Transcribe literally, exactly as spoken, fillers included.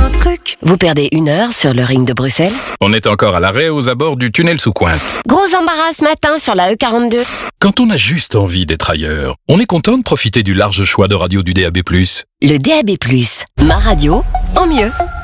un truc. Vous perdez une heure sur le ring de Bruxelles. On est encore à l'arrêt aux abords du tunnel sous Cointe. Gros embarras ce matin sur la E quarante-deux. Quand on a juste envie d'être ailleurs, on est content de profiter du large choix de radio du D A B plus. Le D A B plus, ma radio en mieux.